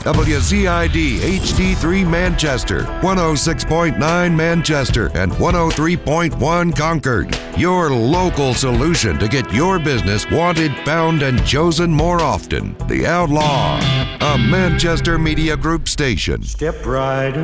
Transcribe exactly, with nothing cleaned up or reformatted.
W Z I D H D three Manchester, one oh six point nine Manchester, and one oh three point one Concord. Your local solution to get your business wanted, found, and chosen more often. The Outlaw, a Manchester Media Group station. Step right